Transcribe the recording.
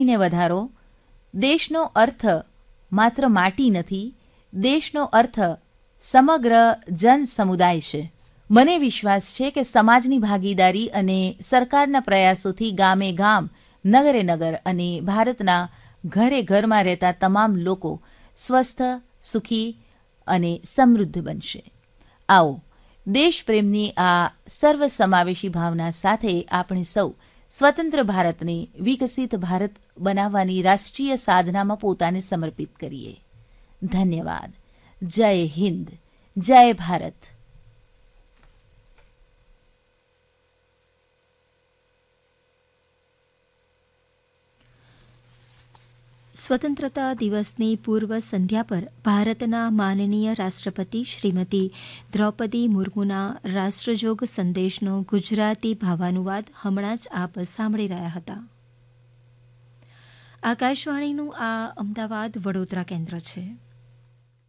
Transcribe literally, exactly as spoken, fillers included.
ને વધારો. દેશનો અર્થ માત્ર માટી નથી, દેશનો અર્થ સમગ્ર જન સમુદાય છે. મને વિશ્વાસ છે કે સમાજની ભાગીદારી અને સરકારના પ્રયાસોથી ગામે ગામ, નગરે નગર અને ભારતના ઘરે ઘરમાં રહેતા તમામ લોકો સ્વસ્થ, સુખી અને સમૃદ્ધ બનશે. આવો, દેશપ્રેમની આ સર્વસમાવેશી ભાવના સાથે આપણે સૌ સ્વતંત્ર ભારતને વિકસિત ભારત બનાવવાની રાષ્ટ્રીય સાધનામાં પોતાને સમર્પિત કરીએ. ધન્યવાદ. જય હિન્દ, જય ભારત. સ્વતંત્રતા દિવસની પૂર્વ સંધ્યા પર ભારતના માનનીય રાષ્ટ્રપતિ શ્રીમતી દ્રૌપદી મુર્મુના રાષ્ટ્રજોગ સંદેશનો ગુજરાતી ભાવાનુવાદ હમણાં જ આપ સાંભળી રહ્યા હતા. આકાશવાણીનું આ અમદાવાદ વડોદરા કેન્દ્ર છે.